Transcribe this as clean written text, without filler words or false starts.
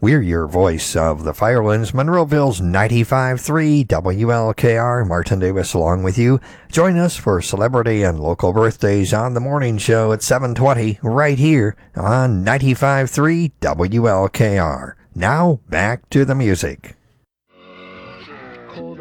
We're your voice of the Firelands, Monroeville's 95.3 WLKR. Martin Davis along with you. Join us for celebrity and local birthdays on the morning show at 7:20 right here on 95.3 WLKR. Now, back to the music.